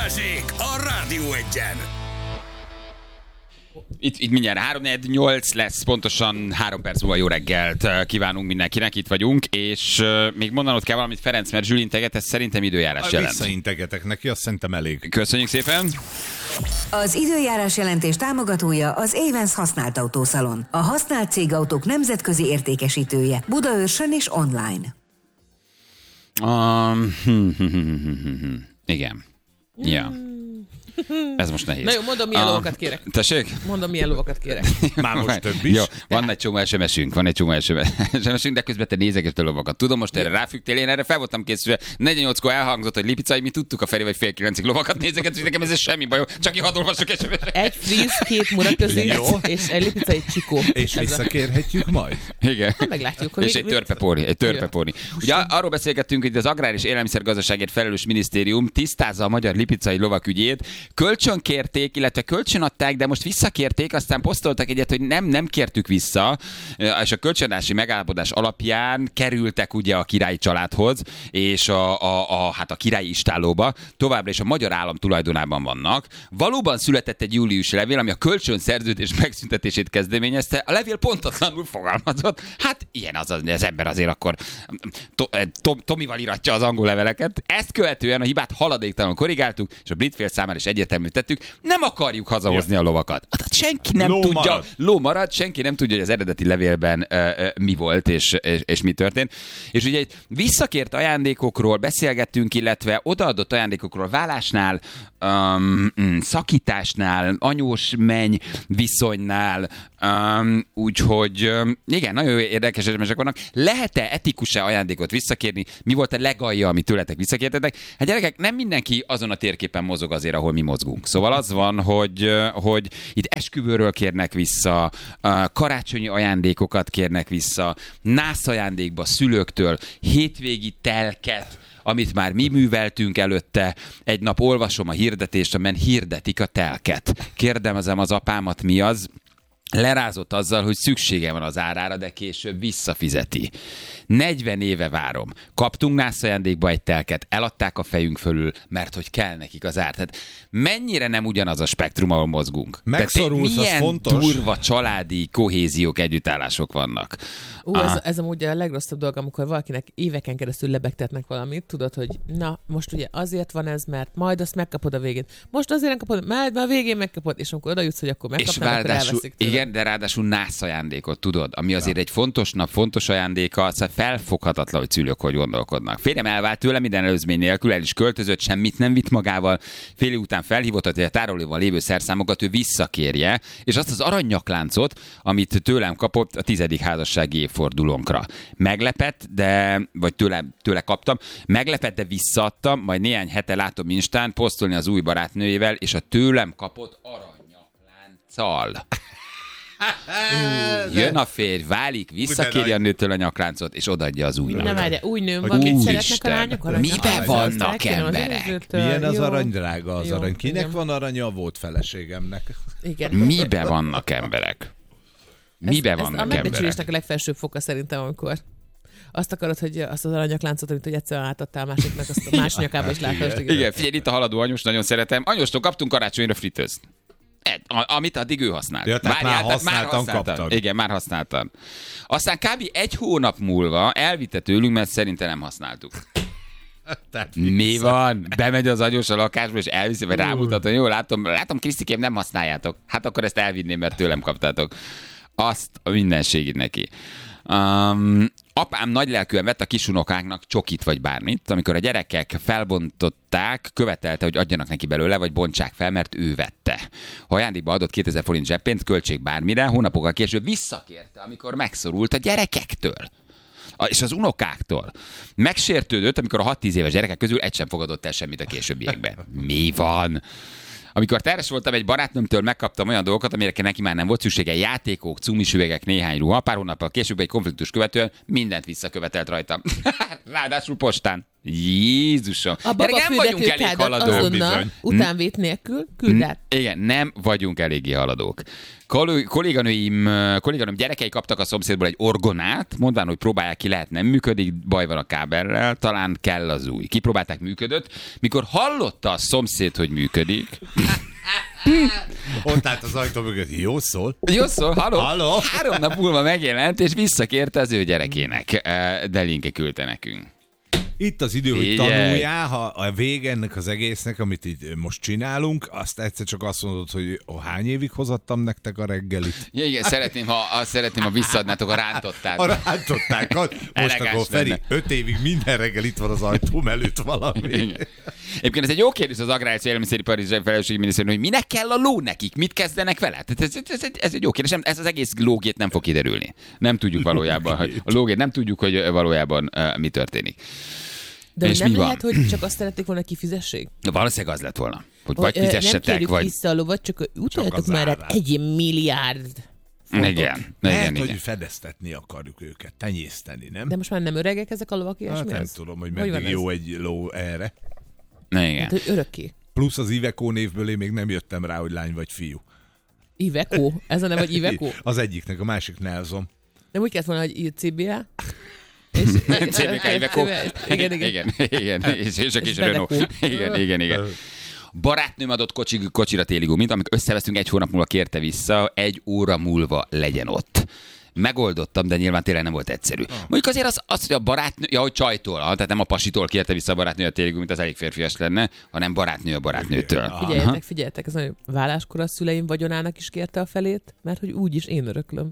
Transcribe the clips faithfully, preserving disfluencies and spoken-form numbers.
Balázsék a Rádió Egyen. Itt, itt mindjárt három négy nyolc lesz, pontosan három perc múlva jó reggelt kívánunk mindenkinek, itt vagyunk, és uh, még mondanod kell valamit, Ferenc, mert Zsül integet, ez szerintem időjárás jelent. Visszaintegetek neki, azt szerintem elég. Köszönjük szépen! Az időjárás jelentés támogatója az Avens használt autószalon. A használt cégautók nemzetközi értékesítője. Budaörsön és online. Um, hm, hm, hm, hm, hm. Igen. Ja. Ez most nehéz. Na jó, mondom, milyen lovakat kérek. Tessék? Mondom, milyen lovakat kérek. Már most több is. Jó, van egy csomó es em esünk, van egy csomó es em esünk, de közben te nézegetsz a lovakat. Tudom, most erre ráfügtél, én erre fel voltam készülve. negyvennyolckor elhangzott, hogy Lipicai, mi tudtuk a Feri vagy fél kilencig lovakat nézegetni, és nekem ez semmi bajom, csak én hadd olvasok es em eseket. Egy fríz, két muraközés, és egy Lipicai csikó. És visszakérhetjük majd? Igen. Ha meglátjuk, hogy és egy törpepórni, egy törpepórni. Ugye arról beszélgettünk, hogy az Agrár és Élelmiszergazdaságért felelős minisztérium tisztázza a magyar lipicai lovak ügyét. Kölcsönkérték, illetve kölcsönadták, de most visszakérték, aztán posztoltak egyet, hogy nem, nem kértük vissza, és a kölcsönadási megállapodás alapján kerültek ugye a királyi családhoz, és a, a, a, hát a királyi istállóba, továbbra is a magyar állam tulajdonában vannak. Valóban született egy júliusi levél, ami a kölcsönszerződés megszüntetését kezdeményezte. A levél pontatlanul fogalmazott. Hát ilyen az, az ember azért akkor to, to, Tomival iratja az angol leveleket. Ezt követően a hibát haladéktalanul korrigáltuk, és a brit fél számára is egyértelmű tettük, nem akarjuk hazahozni a lovakat. Hát senki nem ló tudja, marad. ló marad, senki nem tudja, hogy az eredeti levélben uh, uh, mi volt és, és, és mi történt. És ugye egy visszakért ajándékokról beszélgettünk, illetve odaadott ajándékokról vállásnál, um, szakításnál, anyós menny viszonynál, um, úgyhogy um, igen, nagyon érdekes események vannak. Lehet-e etikus-e ajándékot visszakérni? Mi volt a legalja, amit tőletek visszakértetek? Hát gyerekek, nem mindenki azon a térképen mozog azért, ahol mi mozgunk. Szóval az van, hogy, hogy itt esküvőről kérnek vissza, karácsonyi ajándékokat kérnek vissza, nász ajándékba szülőktől, hétvégi telket, amit már mi műveltünk előtte. Egy nap olvasom a hirdetést, amen hirdetik a telket. Kérdezem az apámat, mi az? Lerázott azzal, hogy szüksége van az árára, de később visszafizeti. negyven éve várom. Kaptunk nász ajándékba egy telket, eladták a fejünk fölül, mert hogy kell nekik az ár. Tehát mennyire nem ugyanaz a spektrum, ahol mozgunk. Megszorulsz, milyen az fontos. durva családi kohéziók, együttállások vannak. Ú, ez, ez amúgy a legrosszabb dolog, amikor valakinek éveken keresztül lebegtetnek valamit, tudod, hogy na, most ugye azért van ez, mert majd azt megkapod a végén. Most azért nem kapod, majd a végén megkapod, és amikor oda jutsz, hogy akkor megkapnál, akkor elveszik tőle. Igen, de ráadásul nász ajándékot, tudod, ami azért ja. egy fontos nap, fontos ajándéka, szóval felfoghatatlan, hogy szülők hogy gondolkodnak. Férjem elvált tőle minden előzmény nélkül, el is költözött, semmit nem vitt magával, fél év után felhívott, hogy a tárolóban lévő szerszámokat ő visszakérje, és azt az aranynyakláncot, amit tőlem kapott a tizedik házassági évfordulónkra. Meglepett, de, vagy tőle, tőle kaptam, meglepett, de visszaadtam, majd néhány hete látom Instán posztolni az új barátnőjével, és a tőlem kapott aranynyaklánccal. Jön a férj, válik, visszakéri a nőtől a nyakláncot, és odaadja az újnak. Nem várja, új nőm van, mit szeretnek a lányok? Mibe vannak emberek? Milyen az arany, drága az arany? Kinek van aranya? Volt feleségemnek. Igen. Mibe vannak emberek? Mibe ez, vannak ez a emberek? megbecsülésnek a legfelsőbb foka szerintem, amikor azt akarod, hogy azt az aranyakláncot, amit hogy egyszerűen átadtál másiknak, azt a más nyakába is látod. Igen, figyelj, itt a haladó anyós, nagyon szeretem. Anyóstól kaptunk karácsonyra fritőzt. Amit addig ő használt. Ja, tehát már használtan kaptad. Igen, már használtan. Aztán kb. egy hónap múlva elvitte tőlünk, mert szerintem nem használtuk. Mi van? Bemegy az anyós a lakásba, és elviszi, vagy rámutatom, jó, látom, látom, Krisztikém, nem használjátok. Hát akkor ezt elvinném, mert tőlem kaptátok. Azt a mindenségét neki. Um, apám nagylelkűen vett a kisunokáknak csokit vagy bármit, amikor a gyerekek felbontották, követelte, hogy adjanak neki belőle, vagy bontsák fel, mert ő vette. Ha ajándékba adott kétezer forint zseppénzt, költség bármire, hónapokkal később visszakérte, amikor megszorult a gyerekektől. És az unokáktól. Megsértődött, amikor a hat-tíz éves gyerekek közül egy sem fogadott el semmit a későbbiekben. Mi van? Amikor terhes voltam, egy barátnőmtől megkaptam olyan dolgokat, amire neki már nem volt szüksége, játékok, cumis üvegek, néhány ruha, pár hónappal később egy konfliktus követően mindent visszakövetelt rajtam. Ráadásul postán. Jézusom. A Gyerek, nem vagyunk elég haladók. Azonnal, utánvét nélkül, küld át. Igen, nem vagyunk eléggé haladók. Kol- kolléganőim, kolléganőm gyerekei kaptak a szomszédból egy orgonát, mondván, hogy próbálják ki, lehet nem működik, baj van a kábellel, talán kell az új. Kipróbálták, működött. Mikor hallotta a szomszéd, hogy működik, Ott állt az ajtó mögött, jó szól. jó szól, halló? Halló? Három nap múlva megjelent, és visszakérte az ő gyerekének. De linke küldte nekünk. Itt az idő, hogy Figyelj. tanuljál, ha a vége ennek az egésznek, amit itt most csinálunk, azt egyszer csak azt mondod, hogy oh, hány évig hozattam nektek a reggelit? Ja, igen, szeretném, ha, azt szeretném, ha visszaadnátok a rántottát. A rántottákat. Most Elegáns akkor Feri, lenne. öt évig minden reggel itt van az ajtóm előtt valami. Igen. Egyébként ez egy jó kérdés az Agrárius Élelmiszeripari Felelősségminisztérium, hogy minek kell a ló nekik, mit kezdenek vele? Tehát ez, ez, ez, ez egy jó kérdés, ez az egész lógét nem fog kiderülni. Nem tudjuk valójában, hogy a lógét nem tudjuk, hogy valójában uh, mi történik. De És nem mi van? lehet, hogy csak azt szerették volna, kifizessék? Valószínűleg az lett volna, hogy Hogy, vagy ö, Nem fizessetek, kérjük vagy... vissza a lovat, csak utaljatok az már árát. át egy milliárd fontot. Igen, Lehet, igen, hogy igen. fedeztetni akarjuk őket, tenyészteni, nem? De most már nem öregek ezek a lovak, Hát ilyesmi nem az? tudom, hogy Hogy meddig van ez? jó egy ló erre. Igen. Hát, hogy örökké. Plusz az Iveco névből én még nem jöttem rá, hogy lány vagy fiú. Iveco? Ez a neve, hogy Iveco? Az egyiknek, a másik Nelson. Nem úgy kellett volna, hogy I C B A? És, cé bé ká Iveco. Igen, igen. igen, igen, és, és a kis És Renault. Bedeco. Igen, igen, igen. Barátnőm adott kocsi, kocsira téli gumit, amikor összevesztünk, egy hónap múlva kérte vissza, egy óra múlva legyen ott. Megoldottam, de nyilván tényleg nem volt egyszerű. Ah. Mondjuk azért az, az hogy a barátnő, ja, hogy csajtól, ah, tehát nem a pasitól kérte vissza a barátnő a téli gumit, az elég férfias lenne, hanem barátnő a barátnőtől. Figyeljetek, figyeljetek, ez nagyon válláskor a szüleim vagyonának is kérte a felét, mert hogy úgyis én öröklöm.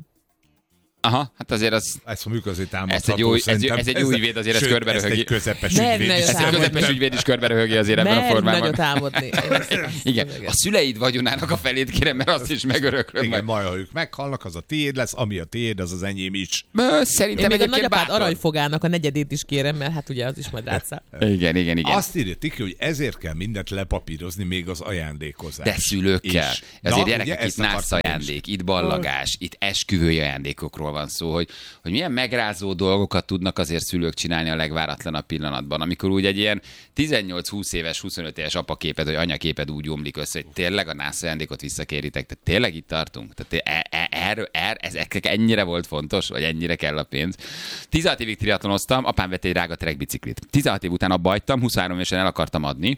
Aha, hát azért az... Ez a műközi támadható. Ez egy új- ez- szerintem. ez egy új ügyvéd, azért ez sőt, körberöhögi. Ez egy közepes Meg ügyvéd. ne is. Ezt a közepes ügyvéd is körberöhögi azért ebben a Mert formában. nagyot álmodni. Igen, a szüleid vagyonának a felét kérem, mert azt is megöröklöm. Igen, Majd. majd ha ők meghalnak, az a tiéd lesz, ami a tiéd, az az enyém is. Ö, Én Szerintem még a egyébként nagyapád bátor. aranyfogának a negyedét is kérem, mert hát ugye az is majd rátszáll. Igen, igen, igen. Azt írja Tiki, hogy ezért kell mindent lepapírozni, még az ajándékozás. De szülőkkel. is. Azért Na, gyerekek, ugye, itt ezt nász akartam én is. ajándék, itt ballagás, itt esküvői ajándékokról van szó, hogy, hogy milyen megrázó dolgokat tudnak azért szülők csinálni a legváratlanabb pillanatban, amikor úgy egy ilyen tizennyolc-húsz éves, huszonöt éves apaképed, vagy anyaképed úgy omlik össze, hogy tényleg a nász ajándékot visszakéritek, tehát tényleg itt tartunk? Tehát e- e- erről, er, ezek ennyire volt fontos, vagy ennyire kell a pénz. tizenhat évig triatlonoztam, apám vett egy drága trekkbiciklit. tizenhat év után abba hagytam, huszonhárom évesen el akartam adni.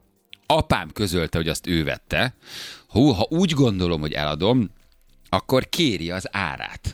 Apám közölte, hogy azt ő vette. Hú, ha úgy gondolom, hogy eladom, akkor kéri az árát.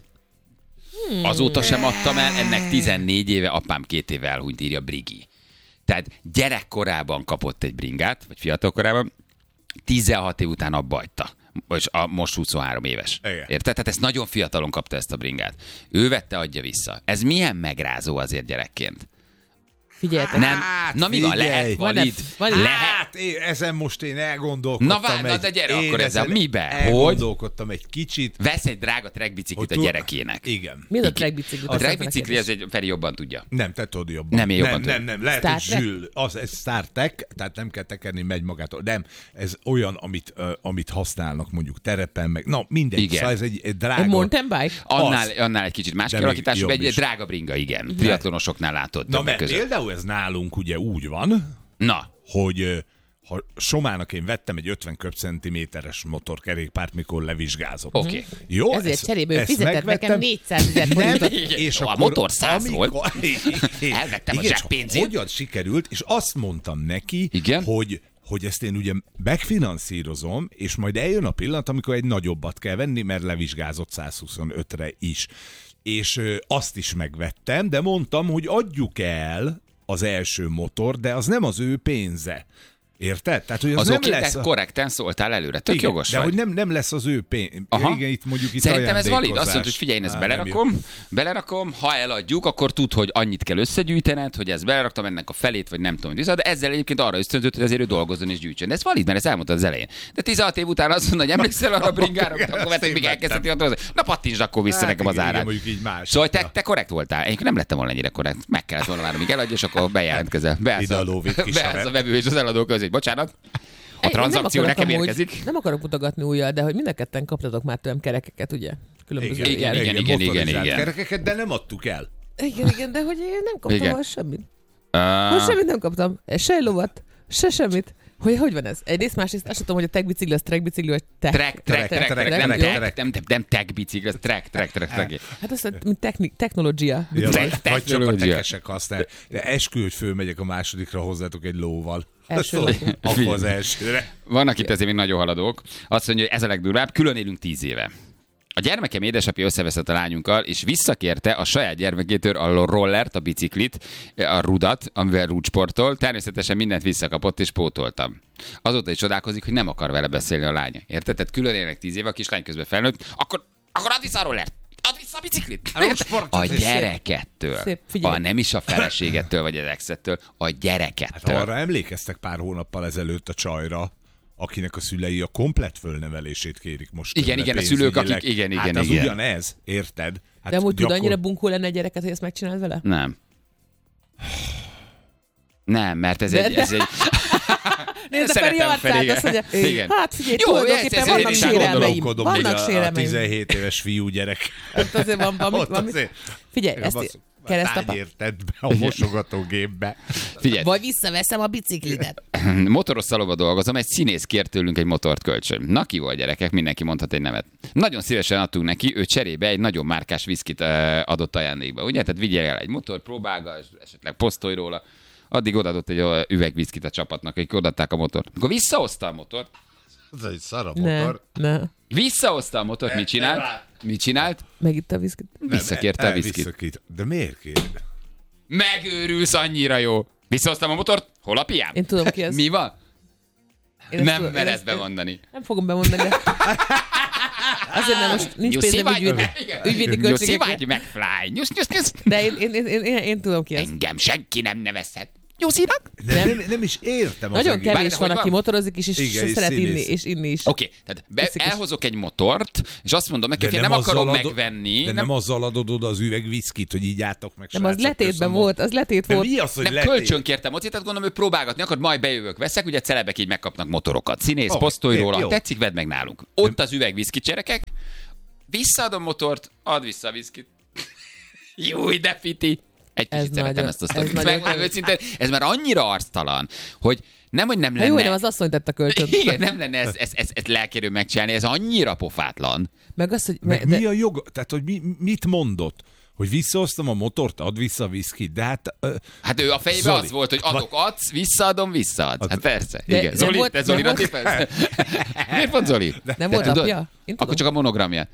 Hmm. Azóta sem adtam el, ennek tizennégy éve, apám két éve elhunyt, írja Brigi. Tehát gyerekkorában kapott egy bringát, vagy fiatalkorában, tizenhat év után abba hagyta. És a, most huszonhárom éves. Igen. Érted? Tehát ezt nagyon fiatalon kapta ezt a bringát. Ő vette, adja vissza. Ez milyen megrázó azért gyerekként? Figyeljetek. Nem? Hát, Na mi van? figyelj. Lehet Van-e- valid? van-e- Lehet. Hát, én, ezen most én elgondolkodtam. Na várj, na egy- de gyere én akkor ezzel. ezen Miben? Hogy? Elgondolkodtam egy kicsit. Vesz egy drága trekkbiciklit a tud- gyerekének. Igen. Mi az a trekkbicikli? A trekkbicikli, ez egy Feri jobban tudja. Nem, te tudod jobban. Nem, én jobban nem, tudom. nem, nem, lehet, Star hogy Trek? Zsül, az, ez Star Trek, tehát nem kell tekerni, megy magától. Nem, ez olyan, amit, uh, amit használnak mondjuk terepen, meg, na mindegy, Igen. szóval ez egy, egy drága... Egy mountain bike? Annál, Az. annál egy kicsit más De kialakítású, még egy, jobb egy is. drága bringa, igen. Triatlonosoknál látod Na, többek mert között. például ez nálunk ugye úgy van, Na, hogy ö, ha Somának én vettem egy ötven köbcentiméteres motorkerékpárt, mikor levizsgázott. oké. Okay. Jó? Ezért ezt- cserébe ő ezt fizetett nekem megvettem. négyszázezer Nem, forintot. és A akkor, motor száz amikor- Elvettem a Igen, zseppénzét. és hogyan sikerült, és azt mondtam neki, Igen? hogy hogy ezt én ugye megfinanszírozom, és majd eljön a pillanat, amikor egy nagyobbat kell venni, mert levizsgázott száz huszonötre is. És ö, azt is megvettem, de mondtam, hogy adjuk el az első motor, de az nem az ő pénze. Érted? Tehát, hogy az, az nem oké, lesz de a... korrekten szóltál előre. Tök Igen, jogos de vagy. hogy nem, nem lesz az ő pénz. Aha. Igen, itt mondjuk itt Szerintem ez valid. Azt ajándékozás. mondod, hogy figyelj, én ezt Á, belerakom, belerakom, ha eladjuk, akkor tud, hogy annyit kell összegyűjtened, hogy ezt beleraktam ennek a felét, vagy nem tudom, hogy de ezzel egyébként arra ösztönzött, hogy azért ő dolgozzon és gyűjtsön. De ez valid, mert ezt elmondtad az elején. De tizenhat év után azt mondod, hogy emlékszel arra a bringára, Igen, akkor azt vettem, én még elkezdheti vettem. hozni. Na pattintsd akkor vissza Hát nekem az igen, igen, árát. mondjuk így más. Szóval te, Ja. te korrekt voltál. Egyébként nem lettem volna ennyire korrekt. Meg kellett volna várni, míg eladja, és akkor bejelentkezel. Beállsz Ide a a, lóvét kis beállsz a savet. vevő és az eladó közé. Bocsánat. A Én nem tranzakció akarok nekem amúgy- érkezik. Nem akarok mutogatni újjal, de hogy mind a ketten kaptatok már tőlem kerekeket, ugye? Különböző Igen, igen, jel- igen, igen, motorizált igen. kerekeket, de nem adtuk el. igen, igen, de hogy én nem kaptam Igen. volna semmit. Uh, Most semmit nem kaptam. Se lovat, se semmit. Hogy, hogy van ez? Egyrészt, másrészt azt tudom, hogy a tech bicikli, az track bicikli, vagy tech. Track, track, track, track, nem track, nem, nem tech bicikli, ez track, track, track, track. Hát azt, mint technik, technológia. Ja, vagy, vagy csak a technológia. tekesek használják. De eskü, hogy fölmegyek a másodikra hozzátok egy lóval. Első Szóval ló. akkor az elsőre. Vannak itt azért még nagyon haladók. Azt mondja, hogy ez a legdurvább, külön élünk tíz éve. A gyermekem édesapja összeveszett a lányunkkal, és visszakérte a saját gyermekétől a rollert, a biciklit, a rudat, amivel rúdsportol. Természetesen mindent visszakapott, és pótoltam. Azóta is csodálkozik, hogy nem akar vele beszélni a lánya. Érted? Tehát külön élnek tíz éve, a kislány közben felnőtt, akkor, akkor add vissza a rollert! Add vissza a biciklit! A gyerekettől. Szép, figyelj. A, nem is a feleségettől, vagy az exettől, a Hát gyerekettől. arra emlékeztek pár hónappal ezelőtt a csajra, akinek a szülei a komplett fölnevelését kérik most. Igen, igen, a szülők, akik- igen, igen, hát az igen. ugyanez, érted? Hát De amúgy tud gyakor- annyira bunkó lenne egy gyereket, hogy ezt megcsináld vele? Nem. Nem, mert ez De- egy... Ez egy... Nézd a Feri Szeretem arcát, Feri. azt mondja, Igen. hát figyelj, Jó, tulajdonképpen ez- ez- vannak ez- sérelmeim. Gondolkodom, hogy Vannak a, a sérelmeim. tizenhét éves fiú gyerek. Hát azért van, van, Ott van, azért- Figyelj, Igen, ezt basszuk, keresztapa. tányért be a mosogatógépbe. Figyelj, Vagy visszaveszem a biciklidet. motoros szalóba dolgozom, egy színész kért tőlünk egy motort kölcsön. Na ki volt, gyerekek, mindenki mondhat egy nevet. Nagyon szívesen adtunk neki, ő cserébe egy nagyon márkás viszkit ö, adott ajándékba. Ugye? Tehát vigyél el egy motor, próbálgass, esetleg posztolj róla. Addig odaadott egy ö, üveg viszkit a csapatnak, akik odaadták a motort. Akkor visszahozta a motort, Ez egy szar a Ne, motor. ne. visszahozta a motort, mit csinált? Mit csinált? Megitt a viszkit. Visszakérte a viszkit. Visszakít. De miért kér? Megőrülsz, annyira jó. Visszahoztam a motort, hol a piám? Én tudom, ki ez. Mi van? Én ezt Nem tudom, én mered ezt- bemondani. Nem fogom bemondani, de... Azért nem, most nincs Nyuszi pénzem vagy? ügyvédi, Igen. ügyvédi Nyuszi költségekre. vagy, McFly. Nyusz, nyusz, nyusz. De én, én, én, én, én, én tudom ki ez. Engem senki nem nevezhet. Nyuszinak? De Nem. nem, nem is értem az Nagyon egész. kevés Várj, van, hogy aki van? motorozik is, és, Igen, és és szeret színész. inni, és inni is. Oké, okay, tehát be, Eszik is. elhozok egy motort, és azt mondom neki, De hogy én nem akarom azzal adod- megvenni. De nem azzal adod oda az üveg viszkit, hogy így álltok meg, Nem, az srácok, letétben köszönöm. volt, az letét De volt. mi az, hogy nem letét? kölcsön kértem ott, tehát gondolom, hogy próbálgatni akar, majd bejövök, veszek, ugye celebek így megkapnak motorokat. Színész, Oké, posztolj róla, jó. tetszik, vedd meg nálunk. Ott az üveg viszkit, gyerekek, visszaadom motort, add vissza a viszkit. Júj, de fiti. Egy Ez kicsit szeretem nagyon- ezt a ez sztorit. nagyon Megmondom kemény. őszintén, ez már annyira arctalan, hogy nem, hogy nem Hát lenne... jó, hogy nem az asszony tette kölcsön. Igen, nem lenne ez, ez, ez, ez lelkérő megcsinálni, ez annyira pofátlan. Meg az, hogy... Meg de, mi a jog? Tehát, hogy mi, mit mondott? Hogy visszahoztam a motort, add vissza a viszkit, de hát... Ö, Hát ő a fejében Zoli. az volt, hogy adok, adsz, visszaadom, visszaadsz. Hát persze. De- Igen. de Zoli, volt- te de Zolira volt- tippelsz? Miért pont Zoli? nem volt Te tudod? apja? Én Akkor tudom. csak a monogramja.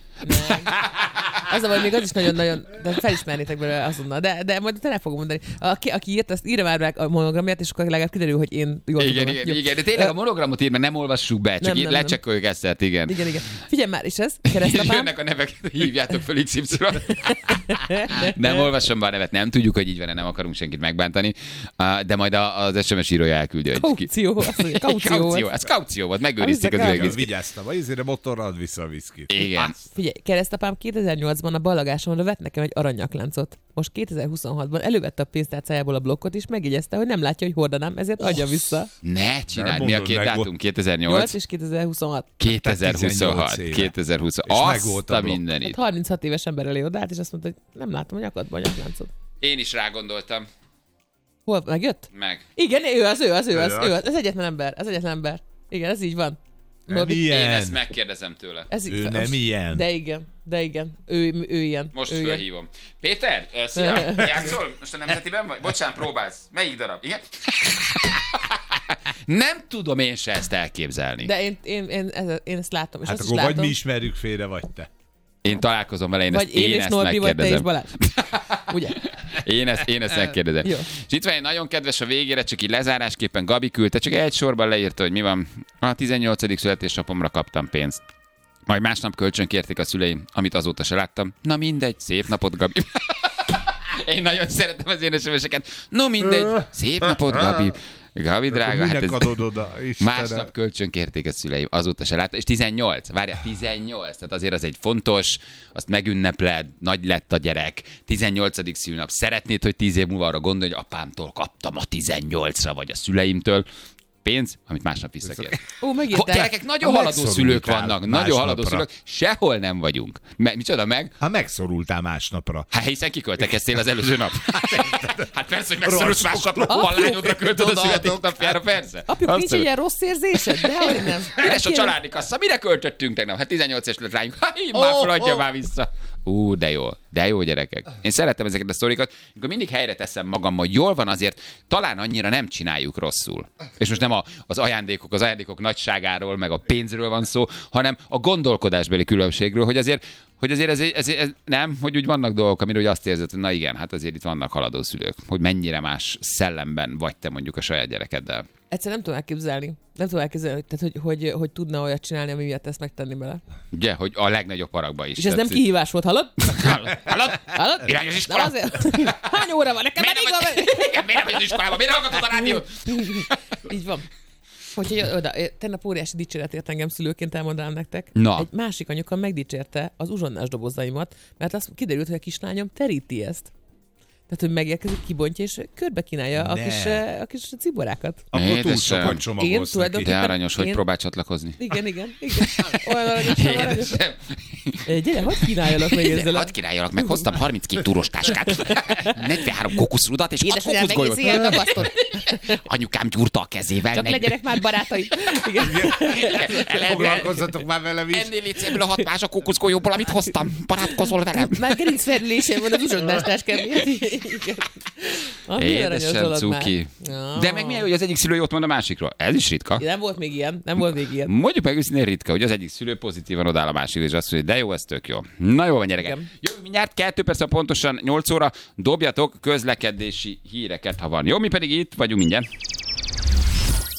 Az a baj, még az is nagyon-nagyon, de felismernétek belőle azonnal. De, de majd te el fogom mondani. Aki, aki írt, azt írja már meg a monogramját, és akkor legalább kiderül, hogy én jól Igen, tudom. igen, Jó. igen. De tényleg a monogramot ír, mert nem olvassuk be, csak Nem, így nem, nem. lecsekkoljuk ezt, igen. Igen, igen. Figyelj már, és ez, És keresztapám. jönnek a nevek, hívjátok fel iksz ipszilon. Nem olvasom be a nevet, nem tudjuk, hogy így van, nem akarunk senkit megbántani, Ah, de majd a- az es em es írója elküldje, hogy ki. Kaució, azt mondja, kaució. Kaució, volt. ez kaució volt, megőrizték az Amit üvegviszkit. vigyáztam, vagy ezért a motorra add vissza a viszkit. Igen. Figyelj, keresztapám kétezer-nyolcban a ballagásomra vett nekem egy aranyakláncot. Most kétezer-huszonhatban elővette a pénztárcájából a blokkot, és megjegyezte, hogy nem látja, hogy hordanám, ezért adja vissza. Ne csináld, Nem mi a mondod két meg, dátum? volt- kétezer-nyolc? nyolc és kétezer-huszonhat. kétezer-huszonhat. tizennyolc éve. kétezer-huszonhat. És Azt megvolt a a blokk. mindenit. Hát harminchat éves ember elé odállt, és azt mondta, hogy nem látom a nyakadban a nyakláncot. Én is rágondoltam. Hol megjött? Meg. Igen, ő az, ő az, ő az, Ő az. ő az. Ez egyetlen ember, ez egyetlen ember. Igen, ez így van. Nem Norbi, Én ilyen. ezt megkérdezem tőle. ez így Ő van. nem ilyen. De igen, de igen. Ő, ő ilyen. Most ő ilyen. fölhívom. Péter, uh, szia! Játszol? Most a Nemzetiben vagy? Bocsánat, próbálsz. Melyik darab? Igen? Nem tudom én se ezt elképzelni. De én, én, én, ez, én ezt látom, és Hát azt is akkor vagy látom. mi ismerjük félre, vagy te. Én találkozom vele, én Vagy ezt, én, én és ezt Norbi, vagy te és megkérdezem. Balázs. Ugye? Én ezt, én ezt megkérdezem. Jó. És itt van egy nagyon kedves a végére, csak így lezárásképpen Gabi küldte, csak egy sorban leírta, hogy mi van. A tizennyolcadik születésnapomra kaptam pénzt. Majd másnap kölcsön kérték a szüleim, amit azóta se láttam. Na mindegy, szép napot, Gabi. Én nagyon szeretem az én es em eseket. No mindegy, szép napot, Gabi. Gabi drága, hát Minek ez... adod oda, Istenem? Másnap kölcsön kérték a szüleim, azóta se láttam. És tizennyolc, várjál, tizennyolc, tehát azért az egy fontos, azt megünnepled, nagy lett a gyerek, tizennyolcadik szülnap. Szeretnéd, hogy tíz év múlva arra gondolj, hogy apámtól kaptam a tizennyolcra, vagy a szüleimtől. pénz, amit másnap visszakér. Ó, megírták. Gyerekek, nagyon Ha haladó szülők megszorultál vannak, nagyon haladó másnapra. szülők, sehol nem vagyunk. Me, micsoda meg? Ha megszorultál másnapra. Hát hiszen kiköltekeztél az előző nap. Hát persze, hogy megszorulsz Rossz másnapra, a lányodra költöd a születésnapjára, persze. Apjuk, Azt nincs egy mondom. ilyen rossz érzésed? Dehogy nem. Üres a családi kassa, mire költöttünk tegnap? Hát tizennyolc éves lett rányunk. Hát így Ó, már feladja ó. már vissza. Ú, de jó, de jó gyerekek. Én szeretem ezeket a sztorikat, amikor mindig helyre teszem magam, hogy jól van, azért talán annyira nem csináljuk rosszul. És most nem a, az ajándékok, az ajándékok nagyságáról, meg a pénzről van szó, hanem a gondolkodásbeli különbségről, hogy azért hogy azért ez, ez, ez, nem, hogy úgy vannak dolgok, amiről azt érzed, hogy na igen, hát azért itt vannak haladó szülők, hogy mennyire más szellemben vagy te mondjuk a saját gyerekeddel. Egyszer nem tudom elképzelni. Nem tudom elképzelni, hogy, tehát, hogy, hogy, hogy tudna olyat csinálni, ami miatt ezt megtenni bele. Ugye, hogy a legnagyobb parakba is. És ez nem kihívás volt, hallod? Hallod? Hallod? Irányos iskola? De azért. Hány óra van? Nekem Miért elég nem van. vagy, igen, miért nem vagy az iskolában? Miért hallgatod a rádiót? Így van. Úgyhogy oda, tegnap óriási dicséret ért engem szülőként, elmondanám nektek. Na. Egy másik anyuka megdicsérte az uzsonnás dobozaimat, mert azt kiderült, hogy a kislányom teríti ezt. Tehát, hogy megérkezik, kibontja, és körbe kínálja a Ne. kis, a kis ciborákat. Akkor túl Édesem. sokat Én csomagolsz neki. tulajdonképpen- De aranyos, hogy Én- próbál csatlakozni. Igen, igen, igen. Olyan aranyos, olyan aranyos. Édesem. Gyere, hadd kínáljalak meg ezzel a... Hadd királjalak meg, hoztam harminckét túrós táskát, negyvenhárom kokuszrudat, és hat Édesanyám, megnézi kokuszgolyót. ilyen tapasztot. Anyukám gyúrta a kezével. Csak meg- legyenek már barátai. Igen. Foglalkozzatok már velem is. Ennél légy ebből a hat más a kokuszgolyóból, amit hoztam. Barátkozol velem. Már gerincfelülésem van az uzsonnás táskám miatt. Igen. Ami aranyos Édesem dolog cuki. már. De meg milyen, hogy az egyik szülő jót mond a másikról. Ez is ritka. Nem volt még ilyen, nem volt még ilyen. Mondjuk meg őszintén ritka, hogy az egyik szülő pozitívan odáll a másikra, és azt mondja, de jó, ez tök jó. Na jó van, gyerekek. Igen. Jövő mindjárt, kettő perc, pontosan nyolc óra, dobjatok közlekedési híreket, ha van. Jó, mi pedig itt vagyunk mindjárt.